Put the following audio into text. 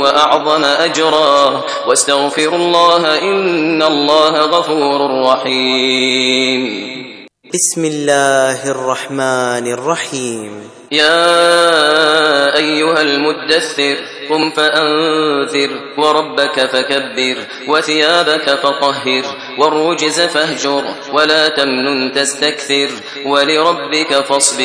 وأعظم أجرا واستغفروا الله إن الله غفور رحيم. بسم الله الرحمن الرحيم. يا أيها المدثر قم فأنذر وربك فكبر وثيابك فطهر والرجز فاهجر ولا تمنن تستكثر ولربك فاصبر